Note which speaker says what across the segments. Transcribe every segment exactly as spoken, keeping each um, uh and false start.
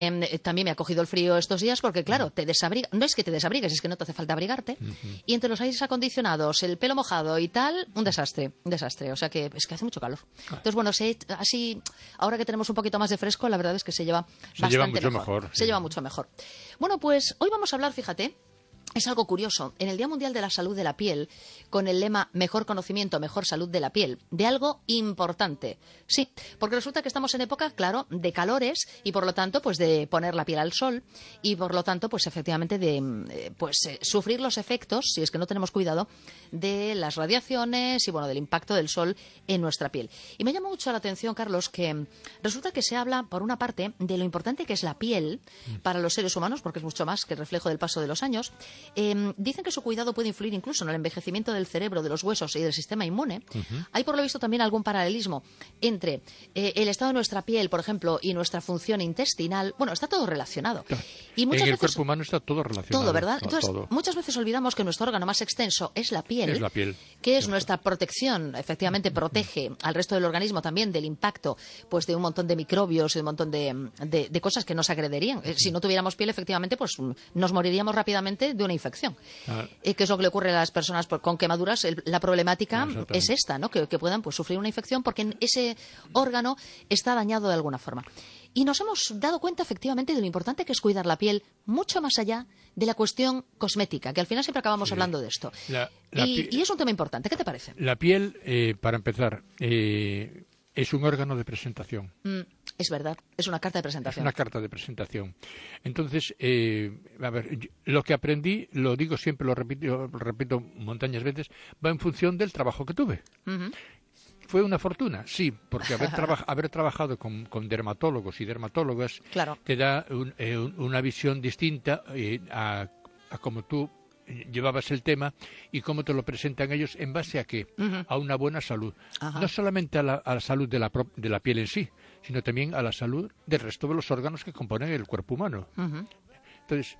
Speaker 1: Eh, también me ha cogido el frío estos días porque, claro, te desabriga. No es que te desabrigues, es que no te hace falta abrigarte. Uh-huh. Y entre los aires acondicionados, el pelo mojado y tal, un desastre, un desastre. O sea que es que hace mucho calor. Ah. Entonces, bueno, se, así, ahora que tenemos un poquito más de fresco, la verdad es que se lleva
Speaker 2: se
Speaker 1: bastante
Speaker 2: lleva mucho
Speaker 1: mejor.
Speaker 2: mejor
Speaker 1: Se
Speaker 2: sí.
Speaker 1: lleva mucho mejor. Bueno, pues hoy vamos a hablar, fíjate, es algo curioso. En el Día Mundial de la Salud de la Piel, con el lema Mejor conocimiento, mejor salud de la piel, de algo importante. Sí, porque resulta que estamos en época, claro, de calores y por lo tanto, pues de poner la piel al sol y por lo tanto, pues efectivamente de eh, pues eh, sufrir los efectos, si es que no tenemos cuidado, de las radiaciones y bueno, del impacto del sol en nuestra piel. Y me llama mucho la atención, Carlos, que resulta que se habla, por una parte, de lo importante que es la piel para los seres humanos, porque es mucho más que el reflejo del paso de los años. Eh, dicen que su cuidado puede influir incluso en el envejecimiento del cerebro, de los huesos y del sistema inmune. Uh-huh. Hay, por lo visto, también algún paralelismo entre eh, el estado de nuestra piel, por ejemplo, y nuestra función intestinal. Bueno, está todo relacionado.
Speaker 2: Claro.
Speaker 1: Y muchas
Speaker 2: en el
Speaker 1: veces,
Speaker 2: cuerpo humano está todo relacionado.
Speaker 1: Todo, ¿verdad?
Speaker 2: Todo,
Speaker 1: Entonces,
Speaker 2: todo.
Speaker 1: muchas veces olvidamos que nuestro órgano más extenso es la piel,
Speaker 2: es la piel.
Speaker 1: que es nuestra protección. Efectivamente, protege al resto del organismo también del impacto pues de un montón de microbios y de un montón de, de, de cosas que nos agrederían. Si no tuviéramos piel, efectivamente, pues nos moriríamos rápidamente de una infección. Ah. Eh, que es lo que le ocurre a las personas pues, con quemaduras. El, la problemática es esta, ¿no? Que, que puedan pues, sufrir una infección porque ese órgano está dañado de alguna forma. Y nos hemos dado cuenta, efectivamente, de lo importante que es cuidar la piel, mucho más allá de la cuestión cosmética, que al final siempre acabamos sí. hablando de esto. La, la y, y es un tema importante. ¿Qué te parece?
Speaker 2: La piel, eh, para empezar, eh, es un órgano de presentación.
Speaker 1: Mm, es verdad, es una carta de presentación.
Speaker 2: Es una carta de presentación. Entonces, eh, a ver, yo, lo que aprendí, lo digo siempre, lo repito, lo repito montañas veces, va en función del trabajo que tuve. Uh-huh. ¿Fue una fortuna? Sí, porque haber, traba haber trabajado con, con dermatólogos y dermatólogas claro. te da un, eh, una visión distinta eh, a, a cómo tú llevabas el tema y cómo te lo presentan ellos en base a qué, uh-huh. a una buena salud. Ajá. No solamente a la, a la salud de la, de la piel en sí, sino también a la salud del resto de los órganos que componen el cuerpo humano. Uh-huh. Entonces,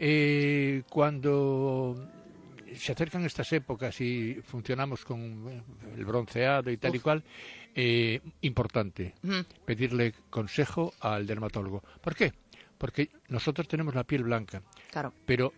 Speaker 2: eh, cuando se acercan estas épocas y funcionamos con el bronceado y tal Uf. y cual, eh, importante uh-huh. pedirle consejo al dermatólogo. ¿Por qué? Porque nosotros tenemos la piel blanca,
Speaker 1: claro.
Speaker 2: pero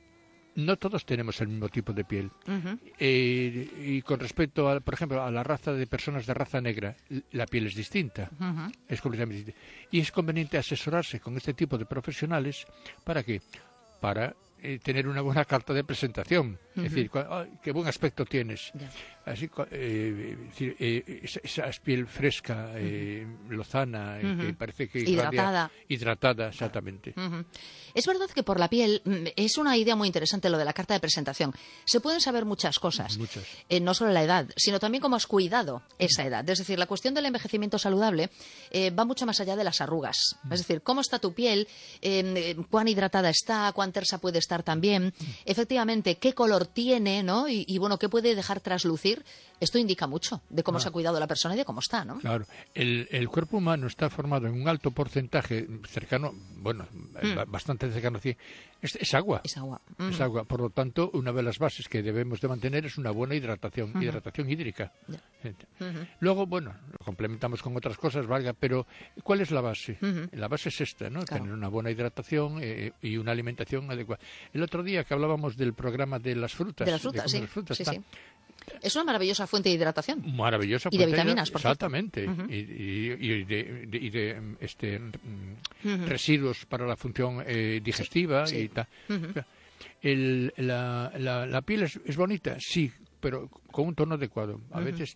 Speaker 2: no todos tenemos el mismo tipo de piel. Uh-huh. eh, y con respecto, a, por ejemplo, a la raza de personas de raza negra, la piel es distinta. Uh-huh. Es completamente distinta. Y es conveniente asesorarse con este tipo de profesionales. ¿Para qué? Para eh, tener una buena carta de presentación. Uh-huh. Es decir, oh, qué buen aspecto tienes. Yeah. Así, eh, decir, eh, esa, esa piel fresca, eh, uh-huh. lozana, uh-huh. que parece que
Speaker 1: hidratada.
Speaker 2: Irradia, hidratada, exactamente.
Speaker 1: Uh-huh. Es verdad que por la piel es una idea muy interesante lo de la carta de presentación. Se pueden saber muchas cosas,
Speaker 2: muchas.
Speaker 1: Eh, no solo la edad, sino también cómo has cuidado esa edad. Es decir, la cuestión del envejecimiento saludable eh, va mucho más allá de las arrugas. Uh-huh. Es decir, cómo está tu piel, eh, cuán hidratada está, cuán tersa puede estar también, uh-huh. efectivamente, qué color tiene, ¿no? Y, y bueno, qué puede dejar traslucir. Esto indica mucho de cómo ah. se ha cuidado la persona y de cómo está, ¿no?
Speaker 2: Claro. El, el cuerpo humano está formado en un alto porcentaje cercano, bueno, mm. bastante cercano a cien, es, es agua.
Speaker 1: Es agua.
Speaker 2: Mm. Es agua. Por lo tanto, una de las bases que debemos de mantener es una buena hidratación, uh-huh. hidratación hídrica. Yeah. Uh-huh. Luego, bueno, lo complementamos con otras cosas, valga, pero ¿cuál es la base? Uh-huh. La base es esta, ¿no? Claro. Tener una buena hidratación eh, y una alimentación adecuada. El otro día que hablábamos del programa de las frutas.
Speaker 1: De las frutas, de sí.
Speaker 2: Las frutas,
Speaker 1: sí,
Speaker 2: está,
Speaker 1: sí. Es una maravillosa fuente de hidratación.
Speaker 2: Maravillosa
Speaker 1: y
Speaker 2: fuente
Speaker 1: de vitaminas, por
Speaker 2: exactamente. Uh-huh. y, y, y de, de, y de este, uh-huh. residuos para la función eh, digestiva sí. Sí. y tal. Uh-huh. El, la, la, la piel es, es bonita, sí, pero con un tono adecuado. A uh-huh. veces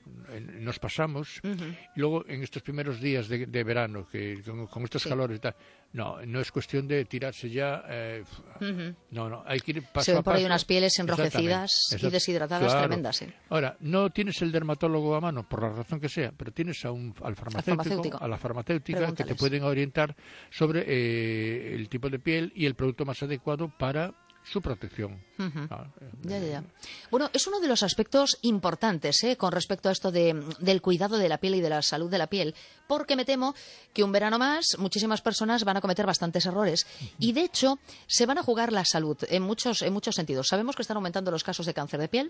Speaker 2: nos pasamos uh-huh. y luego en estos primeros días de, de verano, que con, con estos sí. calores y tal, no, no es cuestión de tirarse ya. Eh, uh-huh. No, no, hay que ir paso a paso.
Speaker 1: Se ven por ahí unas pieles enrojecidas exactamente. y deshidratadas
Speaker 2: claro.
Speaker 1: tremendas. ¿Sí?
Speaker 2: Ahora, no tienes el dermatólogo a mano, por la razón que sea, pero tienes a un, al farmacéutico, farmacéutico. a la farmacéutica que te pueden orientar sobre eh, el tipo de piel y el producto más adecuado para su protección.
Speaker 1: Uh-huh. ah, eh, ya, ya, ya. Bueno, es uno de los aspectos importantes ¿eh? con respecto a esto de, del cuidado de la piel y de la salud de la piel, porque me temo que un verano más muchísimas personas van a cometer bastantes errores uh-huh. y de hecho se van a jugar la salud en muchos, en muchos sentidos. Sabemos que están aumentando los casos de cáncer de piel. Uh-huh.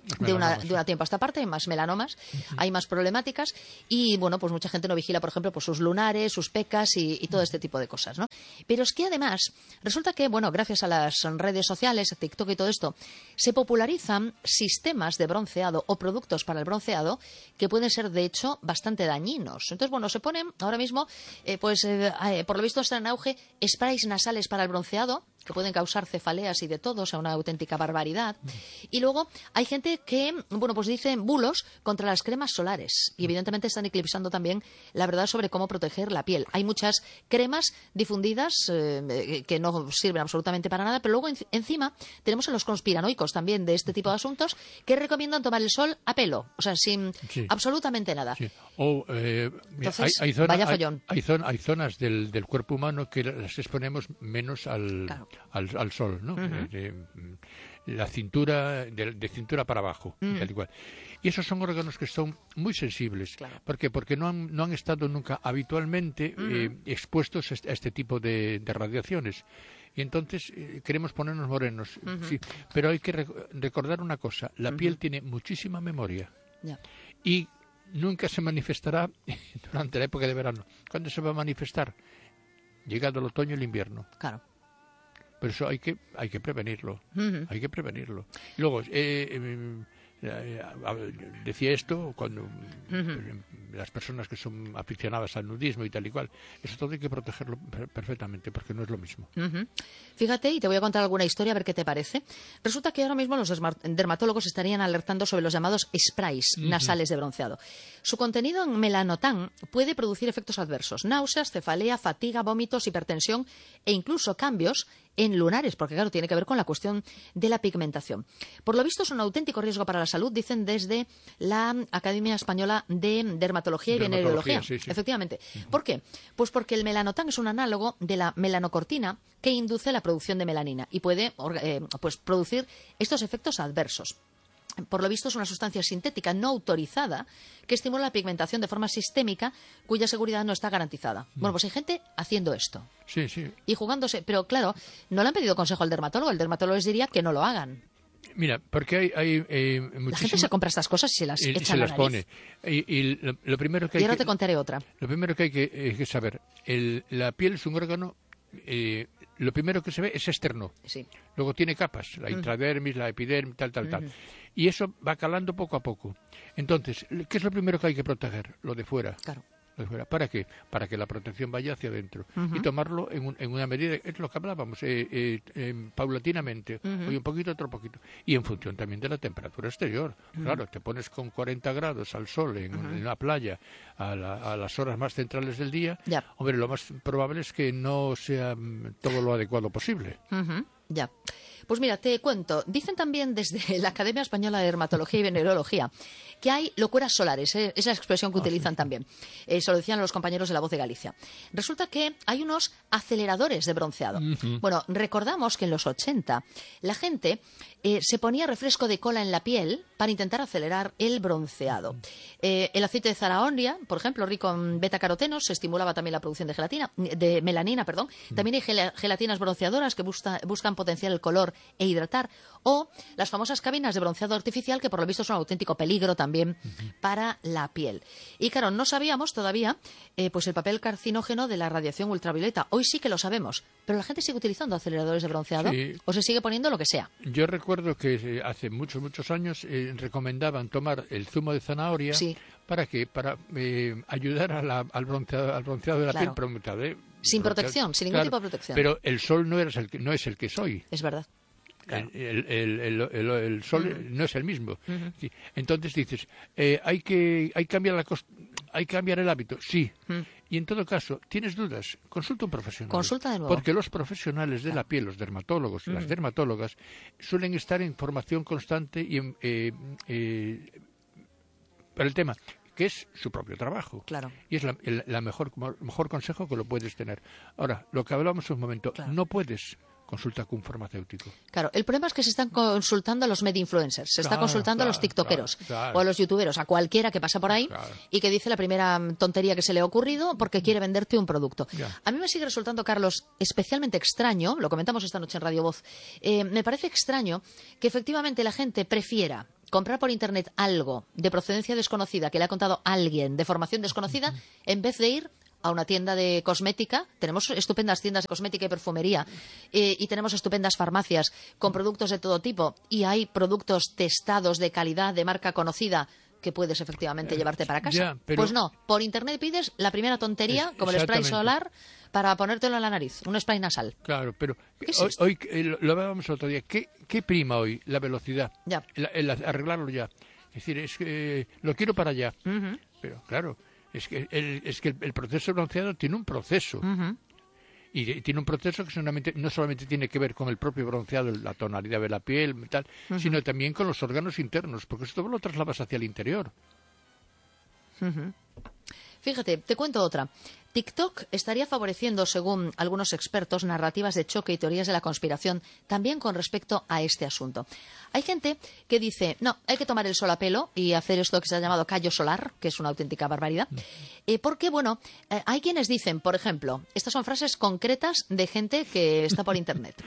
Speaker 1: De una, de una tiempo a esta parte hay más melanomas, uh-huh. hay más problemáticas y, bueno, pues mucha gente no vigila, por ejemplo, pues sus lunares, sus pecas y, y todo este tipo de cosas, ¿no? Pero es que además resulta que, bueno, gracias a las redes sociales, TikTok y todo esto, se popularizan sistemas de bronceado o productos para el bronceado que pueden ser, de hecho, bastante dañinos. Entonces, bueno, se ponen ahora mismo, eh, pues, eh, eh, por lo visto están en auge sprays nasales para el bronceado, que pueden causar cefaleas y de todo, o sea, una auténtica barbaridad. Y luego hay gente que, bueno, pues dicen bulos contra las cremas solares y evidentemente están eclipsando también la verdad sobre cómo proteger la piel. Hay muchas cremas difundidas eh, que no sirven absolutamente para nada, pero luego en, encima tenemos a los conspiranoicos también de este tipo de asuntos que recomiendan tomar el sol a pelo, o sea, sin sí. absolutamente nada.
Speaker 2: Sí. O, eh,
Speaker 1: Entonces,
Speaker 2: hay, hay, zona,
Speaker 1: vaya follón.
Speaker 2: Hay, hay, zona, hay zonas del, del cuerpo humano que las exponemos menos al... Claro. Al, al sol, ¿no? Uh-huh. de, de, la cintura, de, de cintura para abajo, uh-huh. tal y cual. Y esos son órganos que son muy sensibles. Claro. ¿Por qué? Porque no han, no han estado nunca habitualmente uh-huh. eh, expuestos a este, a este tipo de, de radiaciones. Y entonces eh, queremos ponernos morenos. Uh-huh. Sí, pero hay que rec- recordar una cosa. La uh-huh. piel tiene muchísima memoria. Yeah. Y nunca se manifestará durante la época de verano. ¿Cuándo se va a manifestar? Llegado el otoño y el invierno.
Speaker 1: Claro.
Speaker 2: Pero eso hay que hay que prevenirlo, uh-huh. hay que prevenirlo. Y luego, eh, eh, eh, decía esto cuando uh-huh. las personas que son aficionadas al nudismo y tal y cual, eso todo hay que protegerlo per- perfectamente porque no es lo mismo.
Speaker 1: Uh-huh. Fíjate, y te voy a contar alguna historia a ver qué te parece. Resulta que ahora mismo los dermatólogos estarían alertando sobre los llamados sprays uh-huh. nasales de bronceado. Su contenido en melanotán puede producir efectos adversos, náuseas, cefalea, fatiga, vómitos, hipertensión e incluso cambios en lunares, porque claro, tiene que ver con la cuestión de la pigmentación. Por lo visto es un auténtico riesgo para la salud, dicen desde la Academia Española de Dermatología y Venereología.
Speaker 2: Sí, sí.
Speaker 1: Efectivamente. Uh-huh. ¿Por qué? Pues porque el melanotán es un análogo de la melanocortina que induce la producción de melanina y puede eh, pues, producir estos efectos adversos. Por lo visto es una sustancia sintética no autorizada que estimula la pigmentación de forma sistémica cuya seguridad no está garantizada. Mm. Bueno, pues hay gente haciendo esto.
Speaker 2: Sí, sí.
Speaker 1: Y jugándose. Pero claro, no le han pedido consejo al dermatólogo. El dermatólogo les diría que no lo hagan.
Speaker 2: Mira, porque hay, hay eh, muchísima...
Speaker 1: La gente se compra estas cosas y se las
Speaker 2: y,
Speaker 1: echa
Speaker 2: y se
Speaker 1: a la
Speaker 2: las
Speaker 1: nariz.
Speaker 2: pone. Y, y lo, lo primero que hay
Speaker 1: y ahora
Speaker 2: que...
Speaker 1: te contaré otra.
Speaker 2: Lo primero que hay que, eh, que saber, el, la piel es un órgano... Eh, lo primero que se ve es externo. Sí. Luego tiene capas, la intradermis, uh-huh. la epidermis, tal, tal, uh-huh. tal. Y eso va calando poco a poco. Entonces, ¿qué es lo primero que hay que proteger? Lo de fuera.
Speaker 1: Claro.
Speaker 2: Lo de fuera. ¿Para qué? Para que la protección vaya hacia adentro. Uh-huh. Y tomarlo en, un, en una medida, es lo que hablábamos, eh, eh, eh, paulatinamente. Uh-huh. Hoy un poquito, otro poquito. Y en función también de la temperatura exterior. Uh-huh. Claro, te pones con cuarenta grados al sol en, uh-huh. en una playa a, la, a las horas más centrales del día. Yeah. Hombre, lo más probable es que no sea todo lo adecuado posible.
Speaker 1: Uh-huh. Ya. Pues mira, te cuento. Dicen también desde la Academia Española de Dermatología y Venereología que hay locuras solares, ¿eh? Esa expresión que oh, utilizan sí. también. Eh, Eso lo decían los compañeros de La Voz de Galicia. Resulta que hay unos aceleradores de bronceado. Uh-huh. Bueno, recordamos que en los ochenta la gente eh, se ponía refresco de cola en la piel para intentar acelerar el bronceado. Eh, el aceite de zanahoria, por ejemplo, rico en betacarotenos, se estimulaba también la producción de gelatina, de melanina, perdón. También hay gel- gelatinas bronceadoras que busca, buscan potenciar el color e hidratar. O las famosas cabinas de bronceado artificial, que por lo visto son un auténtico peligro también uh-huh. para la piel. Y claro, no sabíamos todavía eh, pues el papel carcinógeno de la radiación ultravioleta. Hoy sí que lo sabemos, pero la gente sigue utilizando aceleradores de bronceado sí. o se sigue poniendo lo que sea.
Speaker 2: Yo recuerdo que hace muchos, muchos años eh, recomendaban tomar el zumo de zanahoria. Sí. ¿Para qué? Para eh, ayudar a la, al, bronceado, al bronceado de la claro. piel. Pero, ¿eh?
Speaker 1: Sin protección, sin ningún
Speaker 2: claro,
Speaker 1: tipo de protección.
Speaker 2: Pero el sol no, eres el que, no es el que soy.
Speaker 1: Es verdad. Claro.
Speaker 2: El, el, el, el, el sol uh-huh. no es el mismo.
Speaker 1: Uh-huh.
Speaker 2: Sí. Entonces dices, eh, hay que hay que cambiar la cost- hay que cambiar el hábito, sí. Uh-huh. Y en todo caso, ¿tienes dudas? Consulta a un profesional.
Speaker 1: Consulta de nuevo.
Speaker 2: Porque los profesionales de claro. la piel, los dermatólogos y uh-huh. las dermatólogas, suelen estar en formación constante y en, eh, eh, para el tema, que es su propio trabajo.
Speaker 1: Claro.
Speaker 2: Y es la, el la mejor, mejor consejo que lo puedes tener. Ahora, lo que hablábamos un momento, claro. no puedes consulta con un farmacéutico.
Speaker 1: Claro, el problema es que se están consultando a los media influencers, se está
Speaker 2: claro,
Speaker 1: consultando
Speaker 2: claro,
Speaker 1: a los tiktokeros
Speaker 2: claro, claro.
Speaker 1: o a los youtuberos, a cualquiera que pasa por ahí
Speaker 2: claro.
Speaker 1: y que dice la primera tontería que se le ha ocurrido porque quiere venderte un producto.
Speaker 2: Ya.
Speaker 1: A mí me sigue resultando, Carlos, especialmente extraño, lo comentamos esta noche en Radio Voz, eh, me parece extraño que efectivamente la gente prefiera comprar por internet algo de procedencia desconocida que le ha contado alguien de formación desconocida, en vez de ir a una tienda de cosmética. Tenemos estupendas tiendas de cosmética y perfumería eh, y tenemos estupendas farmacias con productos de todo tipo, y hay productos testados de calidad, de marca conocida, que puedes efectivamente llevarte para casa.
Speaker 2: Ya, pero...
Speaker 1: Pues no, por internet pides la primera tontería, como el spray solar, para ponértelo en la nariz, un spray nasal.
Speaker 2: Claro, pero
Speaker 1: ¿Qué es
Speaker 2: hoy,
Speaker 1: esto?
Speaker 2: hoy eh, lo, lo hablábamos el otro día. ¿Qué, qué prima hoy? La velocidad.
Speaker 1: Ya.
Speaker 2: El, el arreglarlo ya. Es decir, es que eh, lo quiero para allá.
Speaker 1: Uh-huh.
Speaker 2: Pero claro, es que el, es que el, el proceso de bronceado tiene un proceso.
Speaker 1: Uh-huh.
Speaker 2: Y, y tiene un proceso que solamente, no solamente tiene que ver con el propio bronceado, la tonalidad de la piel, tal, uh-huh. sino también con los órganos internos, porque esto lo trasladas hacia el interior.
Speaker 1: Uh-huh. Fíjate, te cuento otra. TikTok estaría favoreciendo, según algunos expertos, narrativas de choque y teorías de la conspiración, también con respecto a este asunto. Hay gente que dice, no, hay que tomar el sol a pelo y hacer esto que se ha llamado callo solar, que es una auténtica barbaridad, eh, porque, bueno, eh, hay quienes dicen, por ejemplo, estas son frases concretas de gente que está por Internet.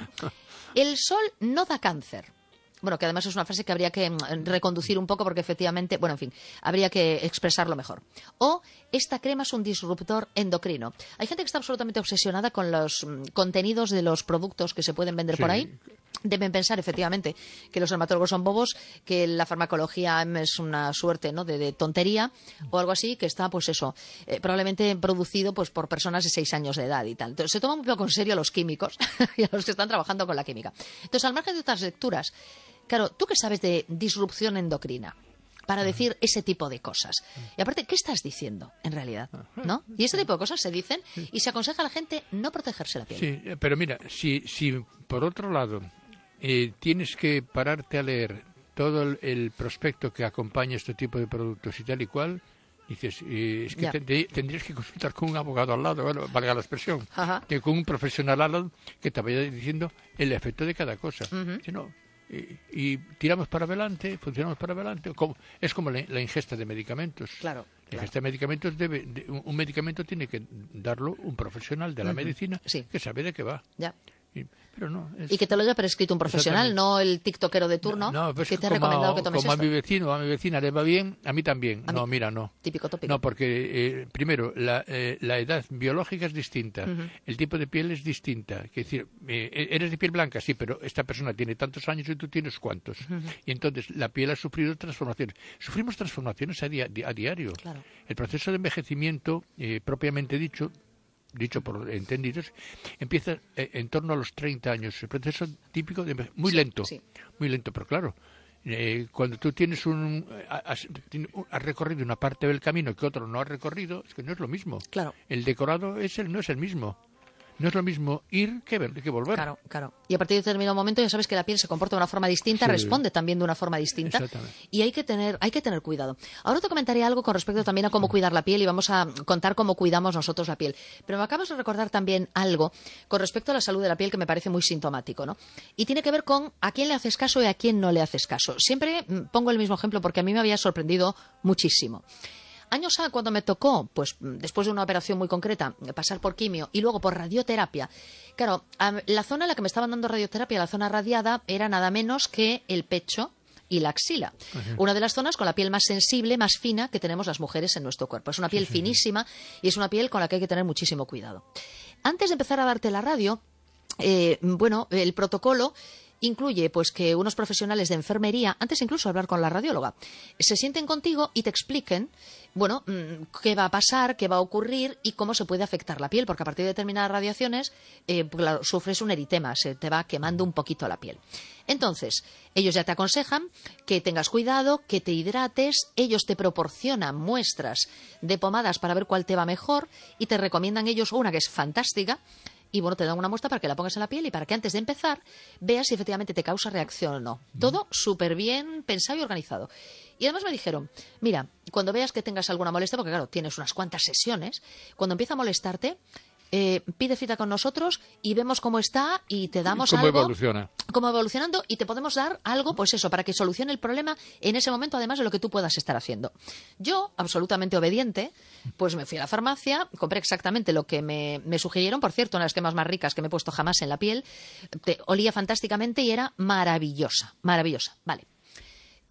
Speaker 1: El sol no da cáncer. Bueno, que además es una frase que habría que reconducir un poco porque efectivamente, bueno, en fin, habría que expresarlo mejor. O, esta crema es un disruptor endocrino. Hay gente que está absolutamente obsesionada con los mm, contenidos de los productos que se pueden vender
Speaker 2: Sí.
Speaker 1: por ahí. Deben pensar, efectivamente, que los dermatólogos son bobos, que la farmacología es una suerte, ¿no?, de, de tontería o algo así, que está, pues eso, eh, probablemente producido pues por personas de seis años de edad y tal. Entonces, se toma muy poco en serio a los químicos y a los que están trabajando con la química. Entonces, al margen de otras lecturas, claro, ¿tú qué sabes de disrupción endocrina para decir ese tipo de cosas? Y aparte, ¿qué estás diciendo en realidad? ¿No? Y ese tipo de cosas se dicen y se aconseja a la gente no protegerse la piel.
Speaker 2: Sí, pero mira, si, si por otro lado eh, tienes que pararte a leer todo el, el prospecto que acompaña este tipo de productos y tal y cual, dices, eh, es que
Speaker 1: Ya.
Speaker 2: te- te- tendrías que consultar con un abogado al lado, bueno, valga la expresión,
Speaker 1: Ajá.
Speaker 2: que con un profesional al lado que te vaya diciendo el efecto de cada cosa.
Speaker 1: Ujú.
Speaker 2: Si no, y, y tiramos para adelante, funcionamos para adelante. Como, es como la, la ingesta de medicamentos.
Speaker 1: Claro,
Speaker 2: La
Speaker 1: claro.
Speaker 2: ingesta de medicamentos debe, de- un, un medicamento tiene que darlo un profesional de la
Speaker 1: Ujú.
Speaker 2: medicina
Speaker 1: Sí.
Speaker 2: que sabe de qué va.
Speaker 1: Ya.
Speaker 2: Y- pero no, es-
Speaker 1: Y que te lo haya prescrito un profesional,
Speaker 2: Exactamente.
Speaker 1: no el tiktokero de turno
Speaker 2: no, pues
Speaker 1: que te ha
Speaker 2: como,
Speaker 1: recomendado que tomes
Speaker 2: como
Speaker 1: esto.
Speaker 2: a mi vecino o a mi vecina le va bien, a mí también.
Speaker 1: A
Speaker 2: no,
Speaker 1: mí-
Speaker 2: mira, no.
Speaker 1: Típico tópico.
Speaker 2: No, porque eh, primero la, eh, la edad biológica es distinta,
Speaker 1: Ujú.
Speaker 2: el tipo de piel es distinta. Es decir, eh, eres de piel blanca, sí, pero esta persona tiene tantos años y tú tienes cuántos. Y entonces la piel ha sufrido transformaciones. Sufrimos transformaciones a, dia- a diario.
Speaker 1: Claro.
Speaker 2: El proceso de envejecimiento, eh, propiamente dicho, dicho por entendidos, empieza eh, en torno a los treinta años. El proceso típico de enveje- muy
Speaker 1: Sí,
Speaker 2: lento,
Speaker 1: sí.
Speaker 2: muy lento, pero claro. Eh, cuando tú tienes un has, has recorrido una parte del camino que otro no ha recorrido, es que no es lo mismo.
Speaker 1: Claro.
Speaker 2: El decorado es el, no es el mismo. No es lo mismo ir que, ver, que volver.
Speaker 1: Claro, claro. Y a partir de determinado momento ya sabes que la piel se comporta de una forma distinta,
Speaker 2: Sí.
Speaker 1: responde también de una forma distinta.
Speaker 2: Exactamente.
Speaker 1: Y hay que tener, hay que tener cuidado. Ahora te comentaré algo con respecto también a cómo cuidar la piel y vamos a contar cómo cuidamos nosotros la piel. Pero me acabas de recordar también algo con respecto a la salud de la piel que me parece muy sintomático, ¿no? Y tiene que ver con a quién le haces caso y a quién no le haces caso. Siempre mm, pongo el mismo ejemplo porque a mí me había sorprendido muchísimo. Años A, cuando me tocó, pues después de una operación muy concreta, pasar por quimio y luego por radioterapia, claro, a- la zona en la que me estaban dando radioterapia, la zona radiada, era nada menos que el pecho y la axila. Una de las zonas con la piel más sensible, más fina que tenemos las mujeres en nuestro cuerpo. Es una piel finísima y es una piel con la que hay que tener muchísimo cuidado. Antes de empezar a darte la radio, eh, bueno, el protocolo incluye pues que unos profesionales de enfermería, antes incluso de hablar con la radióloga, se sienten contigo y te expliquen, bueno, mm, qué va a pasar, qué va a ocurrir y cómo se puede afectar la piel, porque a partir de determinadas radiaciones eh, pues, claro, sufres un eritema, se te va quemando un poquito la piel. Entonces, ellos ya te aconsejan que tengas cuidado, que te hidrates, ellos te proporcionan muestras de pomadas para ver cuál te va mejor y te recomiendan ellos una que es fantástica. Y bueno, te dan una muestra para que la pongas en la piel y para que antes de empezar veas si efectivamente te causa reacción o no. Todo súper bien pensado y organizado. Y además me dijeron, mira, cuando veas que tengas alguna molestia, porque claro, tienes unas cuantas sesiones, cuando empieza a molestarte, eh, pide cita con nosotros y vemos cómo está y te damos
Speaker 2: ¿Cómo
Speaker 1: algo.
Speaker 2: evoluciona?
Speaker 1: Cómo evolucionando y te podemos dar algo, pues eso, para que solucione el problema en ese momento, además de lo que tú puedas estar haciendo. Yo, absolutamente obediente, pues me fui a la farmacia, compré exactamente lo que me, me sugirieron, por cierto, una de las cremas más ricas que me he puesto jamás en la piel, te, olía fantásticamente y era maravillosa, maravillosa, vale.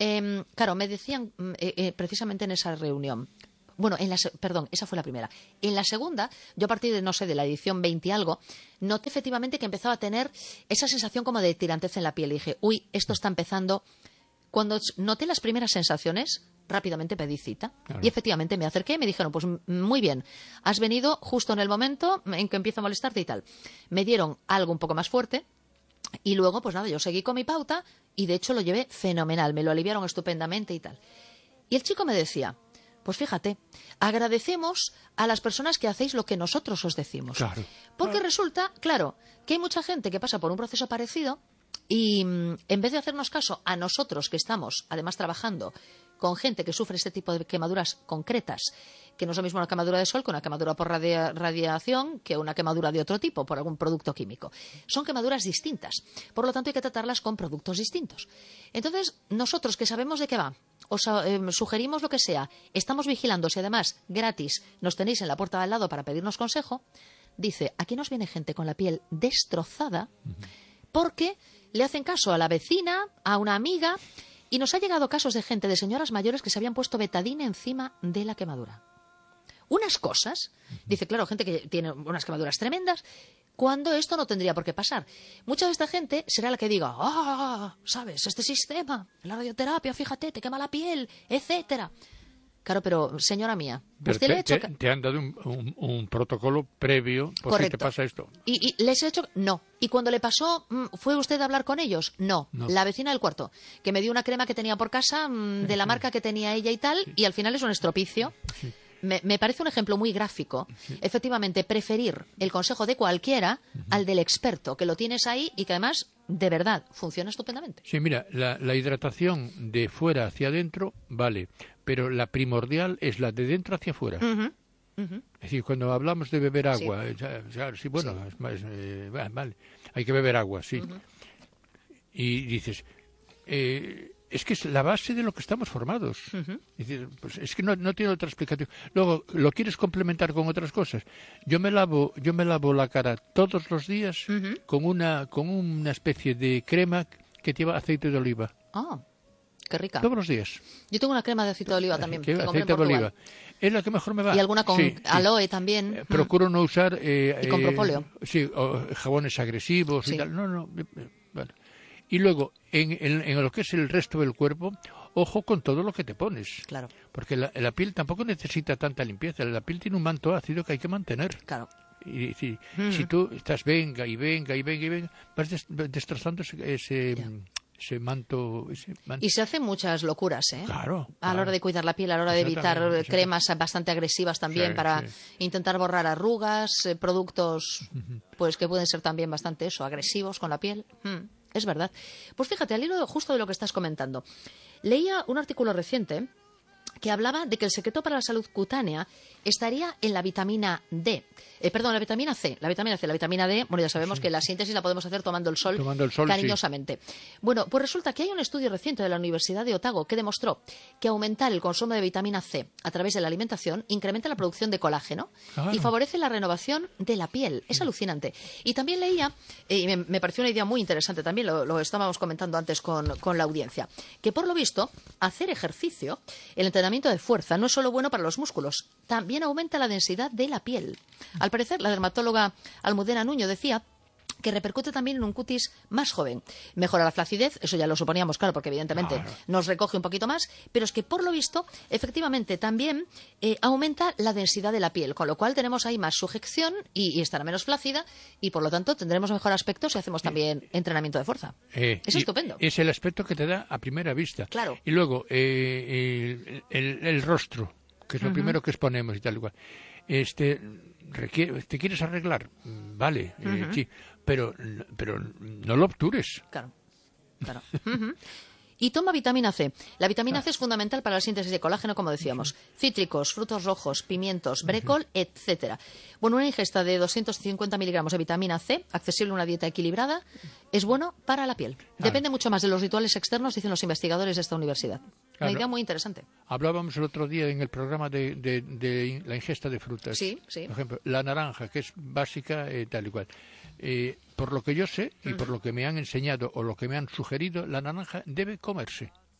Speaker 1: Eh, claro, me decían eh, eh, precisamente en esa reunión. Bueno, en la, perdón, esa fue la primera. En la segunda, yo a partir de, no sé, de la edición veinte y algo, noté efectivamente que empezaba a tener esa sensación como de tirantez en la piel. Y dije, uy, esto está empezando. Cuando noté las primeras sensaciones, rápidamente pedí cita. Claro. Y efectivamente me acerqué y me dijeron, pues muy bien, has venido justo en el momento en que empiezo a molestarte y tal. Me dieron algo un poco más fuerte y luego, pues nada, yo seguí con mi pauta y de hecho lo llevé fenomenal. Me lo aliviaron estupendamente y tal. Y el chico me decía, pues fíjate, agradecemos a las personas que hacéis lo que nosotros os decimos.
Speaker 2: Claro.
Speaker 1: Porque
Speaker 2: claro.
Speaker 1: resulta, claro, que hay mucha gente que pasa por un proceso parecido y en vez de hacernos caso a nosotros que estamos, además, trabajando con gente que sufre este tipo de quemaduras concretas, que no es lo mismo una quemadura de sol que una quemadura por radia- radiación, que una quemadura de otro tipo, por algún producto químico. Son quemaduras distintas. Por lo tanto, hay que tratarlas con productos distintos. Entonces, nosotros que sabemos de qué va, os eh, sugerimos lo que sea, estamos vigilando si además, gratis, nos tenéis en la puerta de al lado para pedirnos consejo, dice, aquí nos viene gente con la piel destrozada porque le hacen caso a la vecina, a una amiga, y nos ha llegado casos de gente, de señoras mayores que se habían puesto betadine encima de la quemadura. Unas cosas, dice, claro, gente que tiene unas quemaduras tremendas, cuando esto no tendría por qué pasar. Mucha de esta gente será la que diga, ah, sabes, este sistema, la radioterapia, fíjate, te quema la piel, etcétera. Claro, pero señora mía,
Speaker 2: pero
Speaker 1: usted
Speaker 2: te,
Speaker 1: le ha hecho...
Speaker 2: te, te han dado un, un, un protocolo previo por
Speaker 1: Correcto.
Speaker 2: si te pasa esto.
Speaker 1: ¿Y, y les he hecho? No. ¿Y cuando le pasó, fue usted a hablar con ellos? No.
Speaker 2: no.
Speaker 1: La vecina del cuarto, que me dio una crema que tenía por casa, mmm, de la marca que tenía ella y tal, sí. Y al final es un estropicio. Sí. Me, me parece un ejemplo muy gráfico. Sí. Efectivamente, preferir el consejo de cualquiera uh-huh. al del experto, que lo tienes ahí y que además, de verdad, funciona estupendamente.
Speaker 2: Sí, mira, la, la hidratación de fuera hacia adentro, vale, pero la primordial es la de dentro hacia afuera.
Speaker 1: Uh-huh. Uh-huh.
Speaker 2: Es decir, cuando hablamos de beber agua, sí, ya, ya, sí bueno, sí. Es, es, eh, vale, hay que beber agua, sí. Uh-huh. Y dices, eh, es que es la base de lo que estamos formados. Uh-huh. Es decir, pues es que no, no tiene otra explicación. Luego, ¿lo quieres complementar con otras cosas? Yo me lavo, yo me lavo la cara todos los días uh-huh. con una, con una especie de crema que lleva aceite de oliva.
Speaker 1: Ah. Qué rica.
Speaker 2: Todos los días.
Speaker 1: Yo tengo una crema de aceite de oliva también.
Speaker 2: Que
Speaker 1: que
Speaker 2: aceite de oliva. Es la que mejor me va.
Speaker 1: Y alguna con
Speaker 2: sí,
Speaker 1: aloe
Speaker 2: sí.
Speaker 1: también.
Speaker 2: Eh, procuro no usar... Eh,
Speaker 1: y con
Speaker 2: eh,
Speaker 1: propóleo.
Speaker 2: Sí, o jabones agresivos
Speaker 1: sí.
Speaker 2: y tal. No, no. Eh, vale. Y luego, en, en, en lo que es el resto del cuerpo, ojo con todo lo que te pones.
Speaker 1: Claro.
Speaker 2: Porque la, la piel tampoco necesita tanta limpieza. La piel tiene un manto ácido que hay que mantener.
Speaker 1: Claro.
Speaker 2: Y si,
Speaker 1: mm.
Speaker 2: si tú estás venga y venga y venga y venga, vas des, destrozando ese... ese yeah. Ese manto, ese manto.
Speaker 1: Y se hacen muchas locuras, ¿eh?
Speaker 2: Claro.
Speaker 1: A la hora de cuidar la piel, a la hora de evitar cremas bastante agresivas también sí, para sí. intentar borrar arrugas, eh, productos uh-huh. pues que pueden ser también bastante eso, agresivos con la piel. Hmm, es verdad. Pues fíjate, al hilo justo de lo que estás comentando, leía un artículo reciente que hablaba de que el secreto para la salud cutánea estaría en la vitamina D. Eh, perdón, la vitamina C. La vitamina C, la vitamina D, bueno, ya sabemos sí. que la síntesis la podemos hacer tomando el sol,
Speaker 2: tomando el sol
Speaker 1: cariñosamente. Sí. Bueno, pues resulta que hay un estudio reciente de la Universidad de Otago que demostró que aumentar el consumo de vitamina C a través de la alimentación incrementa la producción de colágeno claro. y favorece la renovación de la piel. Es alucinante. Y también leía, eh, y me, me pareció una idea muy interesante también, lo, lo estábamos comentando antes con, con la audiencia, que por lo visto, hacer ejercicio, el entrenamiento de fuerza no es solo bueno para los músculos, también aumenta la densidad de la piel. Al parecer, la dermatóloga Almudena Nuño decía que repercute también en un cutis más joven. Mejora la flacidez, eso ya lo suponíamos, claro, porque evidentemente claro. nos recoge un poquito más, pero es que por lo visto, efectivamente, también eh, aumenta la densidad de la piel, con lo cual tenemos ahí más sujeción y, y estará menos flácida y por lo tanto tendremos mejor aspecto si hacemos también entrenamiento de fuerza.
Speaker 2: Eh,
Speaker 1: es estupendo.
Speaker 2: Es el aspecto que te da a primera vista.
Speaker 1: Claro.
Speaker 2: Y luego, eh, el, el, el rostro, que es lo uh-huh. primero que exponemos y tal igual. Este, requiere, ¿te quieres arreglar? Vale, uh-huh. eh, sí. Pero, pero no lo obtures.
Speaker 1: Claro, claro. Uh-huh. Y toma vitamina C. La vitamina C es fundamental para la síntesis de colágeno, como decíamos. Cítricos, frutos rojos, pimientos, brécol, etcétera. Bueno, una ingesta de doscientos cincuenta miligramos de vitamina C, accesible a una dieta equilibrada, es bueno para la piel. Depende mucho más de los rituales externos, dicen los investigadores de esta universidad. Una idea muy interesante.
Speaker 2: Hablábamos el otro día en el programa de, de, de la ingesta de frutas.
Speaker 1: Sí, sí.
Speaker 2: Por ejemplo, la naranja, que es básica, eh, tal y cual. Eh, por lo que yo sé y uh-huh. por lo que me han enseñado o lo que me han sugerido, la naranja debe comerse.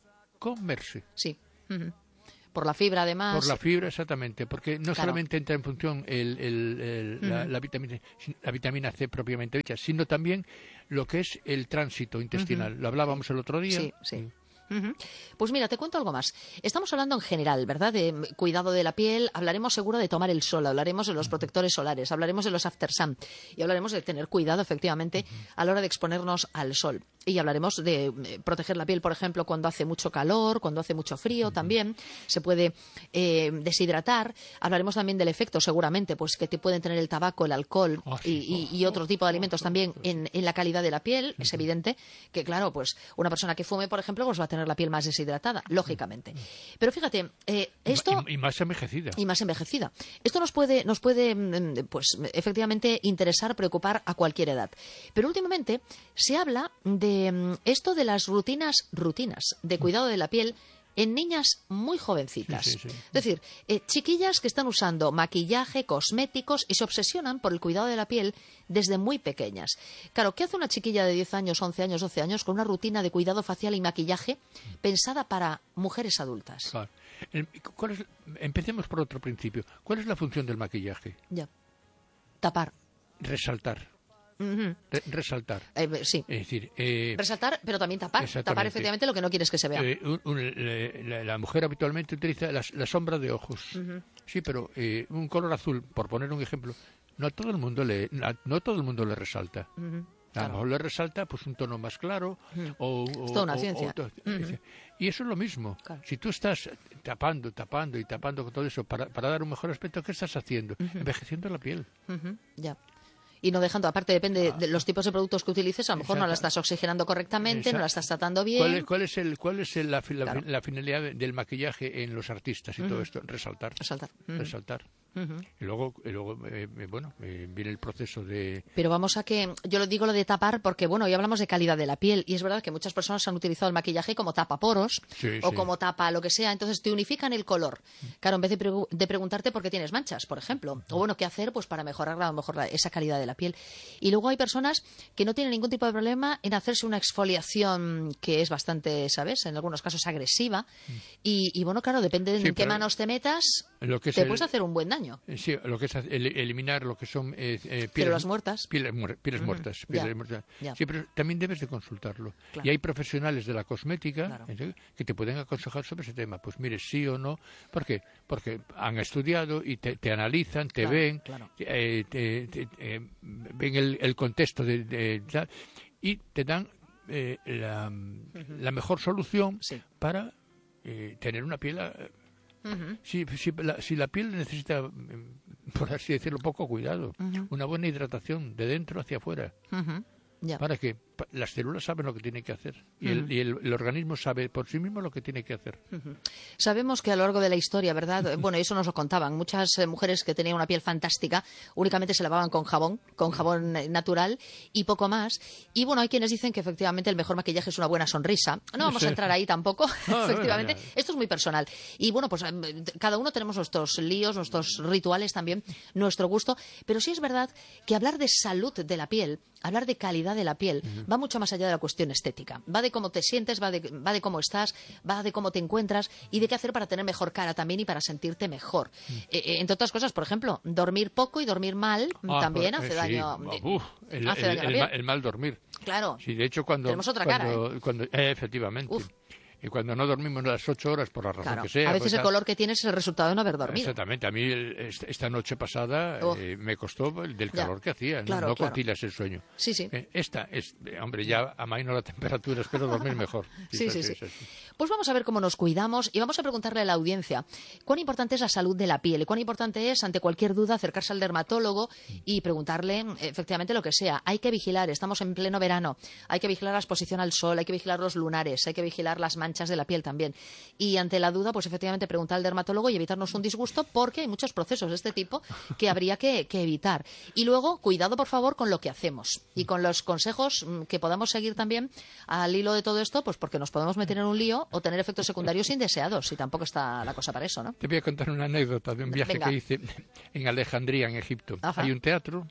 Speaker 2: comerse.
Speaker 1: Sí. Uh-huh. Por la fibra, además.
Speaker 2: Por la fibra, exactamente, porque no claro. solamente entra en función el, el, el, uh-huh. la, la, vitamina, la vitamina C propiamente dicha, sino también lo que es el tránsito intestinal. Uh-huh. Lo hablábamos el otro día.
Speaker 1: Sí, sí. Uh-huh. Pues mira, te cuento algo más. Estamos hablando en general, ¿verdad?, de cuidado de la piel. Hablaremos seguro de tomar el sol, hablaremos de los protectores solares, hablaremos de los after sun y hablaremos de tener cuidado, efectivamente, uh-huh. a la hora de exponernos al sol. Y hablaremos de eh, proteger la piel, por ejemplo, cuando hace mucho calor, cuando hace mucho frío, uh-huh. también se puede eh, deshidratar. Hablaremos también del efecto, seguramente, pues que te pueden tener el tabaco, el alcohol oh, sí. y, y, y otro tipo de alimentos también en, en la calidad de la piel. Uh-huh. Es evidente que, claro, pues una persona que fume, por ejemplo, pues va a tener la piel más deshidratada, lógicamente. Pero fíjate, eh, esto...
Speaker 2: Y, y más envejecida.
Speaker 1: Y más envejecida. Esto nos puede, nos puede, pues, efectivamente, interesar, preocupar a cualquier edad. Pero últimamente se habla de esto de las rutinas, rutinas de cuidado de la piel en niñas muy jovencitas.
Speaker 2: Sí, sí, sí.
Speaker 1: Es decir, eh, chiquillas que están usando maquillaje, cosméticos y se obsesionan por el cuidado de la piel desde muy pequeñas. Claro, ¿qué hace una chiquilla de diez años, once años, doce años con una rutina de cuidado facial y maquillaje pensada para mujeres adultas?
Speaker 2: Claro. El, ¿cuál es, empecemos por otro principio. ¿Cuál es la función del maquillaje?
Speaker 1: Ya. Tapar.
Speaker 2: Resaltar.
Speaker 1: Uh-huh.
Speaker 2: Re- resaltar.
Speaker 1: Eh, sí.
Speaker 2: Es decir, eh,
Speaker 1: resaltar, pero también tapar. Tapar efectivamente lo que no quieres que se vea.
Speaker 2: Eh, un, un, la, la mujer habitualmente utiliza la, la sombra de ojos. Uh-huh. Sí, pero eh, un color azul, por poner un ejemplo, no a todo el mundo le, no a todo el mundo le resalta. Uh-huh. A lo mejor le resalta pues un tono más claro. Uh-huh. o, o,
Speaker 1: es toda una
Speaker 2: o,
Speaker 1: ciencia.
Speaker 2: O, o, uh-huh. Y eso es lo mismo. Claro. Si tú estás tapando, tapando y tapando con todo eso para, para dar un mejor aspecto, ¿qué estás haciendo? Uh-huh. Envejeciendo la piel.
Speaker 1: Uh-huh. Ya. Y no dejando, aparte depende de los tipos de productos que utilices, a lo mejor Exacto. no la estás oxigenando correctamente, Exacto. no la estás tratando bien.
Speaker 2: ¿Cuál es, cuál es, el, cuál es el, la, la, claro. la finalidad del maquillaje en los artistas y uh-huh. todo esto? Resaltar.
Speaker 1: Resaltar. Uh-huh.
Speaker 2: Resaltar. Uh-huh. Y luego, y luego eh, bueno, eh, viene el proceso de...
Speaker 1: Pero vamos a que, yo lo digo lo de tapar porque, bueno, hoy hablamos de calidad de la piel y es verdad que muchas personas han utilizado el maquillaje como tapaporos
Speaker 2: sí,
Speaker 1: o
Speaker 2: sí.
Speaker 1: como tapa lo que sea, entonces te unifican el color. Claro, en vez de, pre- de preguntarte por qué tienes manchas, por ejemplo, o bueno, qué hacer pues para mejorar a lo mejor la, esa calidad de la piel. Y luego hay personas que no tienen ningún tipo de problema en hacerse una exfoliación que es bastante, ¿sabes?, en algunos casos agresiva y, y bueno, claro, depende de sí, en qué manos te metas,
Speaker 2: lo que
Speaker 1: te
Speaker 2: el,
Speaker 1: puedes hacer un buen daño.
Speaker 2: Sí, lo que es el, eliminar lo que son eh, eh,
Speaker 1: pieles muertas.
Speaker 2: Pieles, muer, pieles uh-huh. muertas. Pieles
Speaker 1: ya,
Speaker 2: muertas.
Speaker 1: Ya.
Speaker 2: Sí, pero también debes de consultarlo. Claro. Y hay profesionales de la cosmética claro. que te pueden aconsejar sobre ese tema. Pues mire, sí o no. ¿Por qué? Porque han estudiado y te, te analizan, te
Speaker 1: claro,
Speaker 2: ven,
Speaker 1: claro.
Speaker 2: Eh, te, te, eh, ven el, el contexto de, de, de, y te dan eh, la, uh-huh. la mejor solución
Speaker 1: sí.
Speaker 2: para eh, tener una piel...
Speaker 1: Uh-huh.
Speaker 2: Si, si, la, si la piel necesita, por así decirlo, poco cuidado, uh-huh. una buena hidratación de dentro hacia afuera,
Speaker 1: uh-huh. ya.
Speaker 2: para que pa, las células saben lo que tienen que hacer y,
Speaker 1: uh-huh.
Speaker 2: el, y el, el organismo sabe por sí mismo lo que tiene que hacer.
Speaker 1: Uh-huh. Sabemos que a lo largo de la historia, ¿verdad? Bueno, eso nos lo contaban. Muchas eh, mujeres que tenían una piel fantástica únicamente se lavaban con jabón, con jabón natural y poco más. Y bueno, hay quienes dicen que efectivamente el mejor maquillaje es una buena sonrisa. No vamos sí. a entrar ahí tampoco, no, efectivamente. No, no, no. Esto es muy personal. Y bueno, pues cada uno tenemos nuestros líos, nuestros rituales también, nuestro gusto. Pero sí es verdad que hablar de salud de la piel, hablar de calidad de la piel, uh-huh. va mucho más allá de la cuestión estética. Va de cómo te sientes, va de, va de cómo estás, va de cómo te encuentras y de qué hacer para tener mejor cara también y para sentirte mejor. Uh-huh. Eh, entre otras cosas, por ejemplo, dormir poco y dormir mal ah, también pues, hace eh, daño.
Speaker 2: Sí. Uf, el, hace el, daño el, el, el mal dormir.
Speaker 1: Claro.
Speaker 2: Sí, de hecho, cuando...
Speaker 1: Tenemos otra
Speaker 2: cuando,
Speaker 1: cara, ¿eh?
Speaker 2: Cuando, eh, efectivamente. Uf. Y cuando no dormimos las ocho horas, por la razón
Speaker 1: claro.
Speaker 2: que sea...
Speaker 1: A veces
Speaker 2: pues,
Speaker 1: el color que tienes es el resultado de no haber dormido.
Speaker 2: Exactamente. A mí el, esta noche pasada oh. eh, me costó del calor ya. que hacía.
Speaker 1: Claro,
Speaker 2: no no
Speaker 1: claro.
Speaker 2: concilias el sueño.
Speaker 1: Sí, sí.
Speaker 2: Eh, esta es... Hombre, ya amaino la temperatura, espero dormir mejor.
Speaker 1: Sí, sí, sí, sí. sí. Pues vamos a ver cómo nos cuidamos y vamos a preguntarle a la audiencia cuán importante es la salud de la piel y cuán importante es, ante cualquier duda, acercarse al dermatólogo y preguntarle efectivamente lo que sea. Hay que vigilar, estamos en pleno verano, hay que vigilar la exposición al sol, hay que vigilar los lunares, hay que vigilar las manchas de la piel también. Y ante la duda, pues efectivamente preguntar al dermatólogo y evitarnos un disgusto porque hay muchos procesos de este tipo que habría que, que evitar. Y luego, cuidado por favor con lo que hacemos y con los consejos que podamos seguir también al hilo de todo esto, pues porque nos podemos meter en un lío o tener efectos secundarios indeseados y tampoco está la cosa para eso, ¿no?
Speaker 2: Te voy a contar una anécdota de un viaje
Speaker 1: Venga.
Speaker 2: que hice en Alejandría, en Egipto.
Speaker 1: Ajá.
Speaker 2: Hay un teatro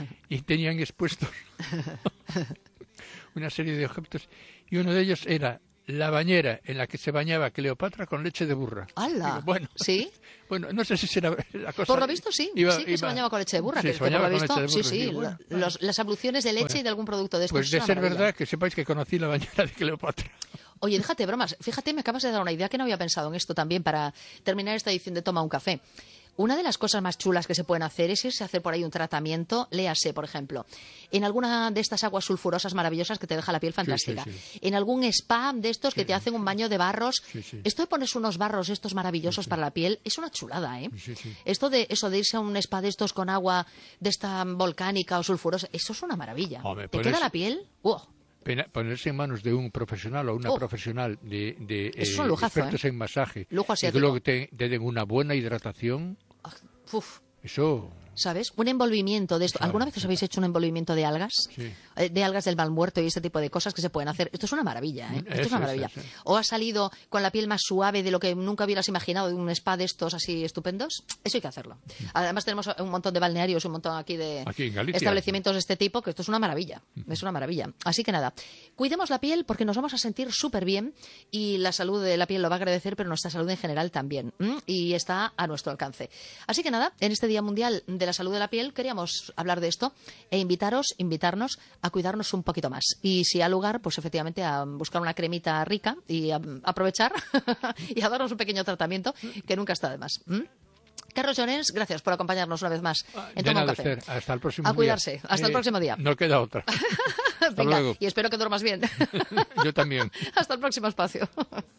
Speaker 2: y tenían expuestos una serie de objetos y uno de ellos era la bañera en la que se bañaba Cleopatra con leche de burra.
Speaker 1: ¡Hala!
Speaker 2: Digo, bueno,
Speaker 1: ¿sí?
Speaker 2: Bueno, no sé si será la cosa...
Speaker 1: Por lo visto sí,
Speaker 2: iba,
Speaker 1: sí que
Speaker 2: iba,
Speaker 1: se bañaba con leche de burra.
Speaker 2: Sí,
Speaker 1: que,
Speaker 2: se
Speaker 1: que por
Speaker 2: bañaba
Speaker 1: lo
Speaker 2: con
Speaker 1: visto,
Speaker 2: leche de burra.
Speaker 1: sí, sí,
Speaker 2: Digo, bueno,
Speaker 1: la, los, las abluciones de leche
Speaker 2: bueno,
Speaker 1: y de algún producto de estos.
Speaker 2: Pues de ser verdad que sepáis que conocí la bañera de Cleopatra.
Speaker 1: Oye, déjate bromas. Fíjate, me acabas de dar una idea que no había pensado en esto también para terminar esta edición de Toma un Café. Una de las cosas más chulas que se pueden hacer es irse a hacer por ahí un tratamiento, léase, por ejemplo, en alguna de estas aguas sulfurosas maravillosas que te deja la piel fantástica,
Speaker 2: sí, sí, sí.
Speaker 1: en algún spa de estos que
Speaker 2: sí.
Speaker 1: te hacen un baño de barros.
Speaker 2: Sí, sí.
Speaker 1: Esto de ponerse unos barros estos maravillosos sí, sí. para la piel es una chulada, ¿eh?
Speaker 2: Sí, sí.
Speaker 1: Esto de eso de irse a un spa de estos con agua de esta volcánica o sulfurosa, eso es una maravilla.
Speaker 2: Hombre,
Speaker 1: ¿Te
Speaker 2: pones...
Speaker 1: queda la piel? ¡Wow!
Speaker 2: Ponerse en manos de un profesional o una oh, profesional de, de eh,
Speaker 1: es un lujazo,
Speaker 2: expertos
Speaker 1: ¿eh?
Speaker 2: en masaje
Speaker 1: Lujo asiático.
Speaker 2: Y luego que te, te den una buena hidratación.
Speaker 1: Uf.
Speaker 2: Eso...
Speaker 1: ¿Sabes? Un envolvimiento de esto. ¿Alguna vez os habéis hecho un envolvimiento de algas?
Speaker 2: Sí.
Speaker 1: De algas del mal muerto y este tipo de cosas que se pueden hacer. Esto es una maravilla, ¿eh? Esto
Speaker 2: eso,
Speaker 1: es una maravilla.
Speaker 2: Eso, eso.
Speaker 1: O has salido con la piel más suave de lo que nunca hubieras imaginado de un spa de estos así estupendos. Eso hay que hacerlo. Además tenemos un montón de balnearios, un montón aquí de
Speaker 2: aquí en Galicia,
Speaker 1: establecimientos de este tipo, que esto es una maravilla. Es una maravilla. Así que nada, cuidemos la piel porque nos vamos a sentir súper bien y la salud de la piel lo va a agradecer, pero nuestra salud en general también. ¿Mm? Y está a nuestro alcance. Así que nada, en este Día Mundial de la Salud de la Piel queríamos hablar de esto e invitaros, invitarnos a cuidarnos un poquito más. Y si hay lugar, pues efectivamente a buscar una cremita rica y a aprovechar y a darnos un pequeño tratamiento que nunca está de más. ¿Mm? Carlos Llorens, gracias por acompañarnos una vez más en Toma un Café.
Speaker 2: Esther, hasta el próximo
Speaker 1: a cuidarse.
Speaker 2: día.
Speaker 1: Hasta
Speaker 2: eh,
Speaker 1: el próximo día.
Speaker 2: No queda otra. Hasta
Speaker 1: Venga,
Speaker 2: luego.
Speaker 1: y espero que duermas bien.
Speaker 2: Yo también.
Speaker 1: Hasta el próximo espacio.